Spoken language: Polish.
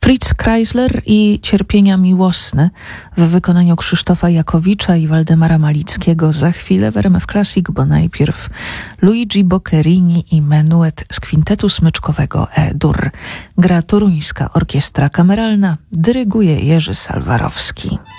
Fritz Kreisler i Cierpienia miłosne w wykonaniu Krzysztofa Jakowicza i Waldemara Malickiego. Za chwilę w RMF Classic, bo najpierw Luigi Boccherini i menuet z kwintetu smyczkowego E-dur. Gra Toruńska Orkiestra Kameralna, dyryguje Jerzy Salwarowski.